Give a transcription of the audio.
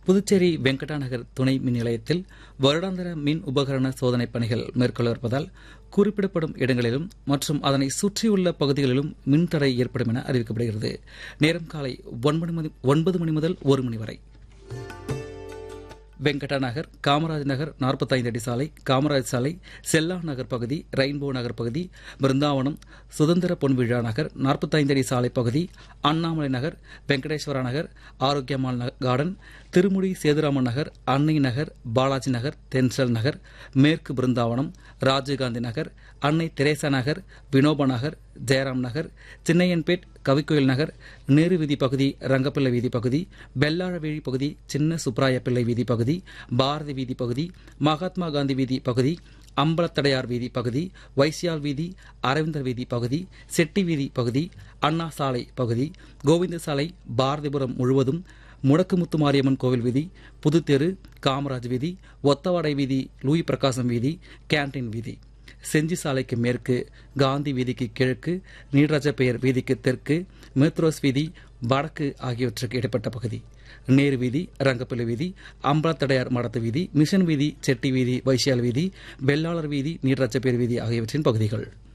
புதுச்சேரி வெங்கடாநகர் துணை மின் நிலையத்தில் வருடாந்திர மின் உபகரண சோதனைப் பணிகள் மேற்கொள்ளவிருப்பதால் குறிப்பிடப்படும் இடங்களிலும் மற்றும் அதனை சுற்றியுள்ள பகுதிகளிலும் மின்தடை ஏற்படும் என அறிவிக்கப்படுகிறது. நேரம் காலை 9 மணி முதல் 1 மணி வரை. வெங்கடா நகர், காமராஜ் நகர், 45 அடி சாலை, காமராஜ் சாலை, செல்லா நகர் பகுதி, ரெயின்போ நகர் பகுதி, பிருந்தாவனம், சுதந்திர பொன்விழா நகர், 45 அடி சாலை பகுதி, அண்ணாமலை நகர், வெங்கடேஸ்வரா நகர், ஆரோக்கியமால் கார்டன், திருமுடி சேதுராமன் நகர், அன்னை நகர், பாலாஜி நகர், தென்சல் நகர், மேற்கு பிருந்தாவனம், ராஜீவ்காந்தி நகர், அன்னை தெரேசா நகர், வினோபா நகர், ஜெயராம் நகர், சின்னையன்பேட், கவிக்கோயில் நகர், நேரு வீதி பகுதி, ரங்கப்பிள்ளை வீதி பகுதி, பெல்லாழவேழி பகுதி, சின்ன சுப்ராய பிள்ளை வீதி பகுதி, பாரதி வீதி பகுதி, மகாத்மா காந்தி வீதி பகுதி, அம்பலத்தடையார் வீதி பகுதி, வைசியால் வீதி, அரவிந்தர் வீதி பகுதி, செட்டி வீதி பகுதி, அண்ணா சாலை பகுதி, கோவிந்த சாலை, பாரதிபுரம் முழுவதும், முடக்குமுத்து மாரியம்மன் கோவில் வீதி, புதுத்தெரு, காமராஜ் வீதி, ஒத்தவாடை வீதி, லூயி பிரகாசம் வீதி, கேண்டீன் வீதி, செஞ்சி சாலைக்கு மேற்கு, காந்தி வீதிக்கு கிழக்கு, நீடராஜப்பெயர் வீதிக்கு தெற்கு, மேத்ரோஸ் வீதி வடக்கு ஆகியவற்றுக்கு இடைப்பட்ட பகுதி, நேரு வீதி, ரங்கப்பிள்ளை வீதி, அம்பலத்தடையார் மடத்து வீதி, மிஷன் வீதி, செட்டி வீதி, வைசியால் வீதி, வெள்ளாளர் வீதி, நீடராஜப்பெயர் வீதி ஆகியவற்றின் பகுதிகள்.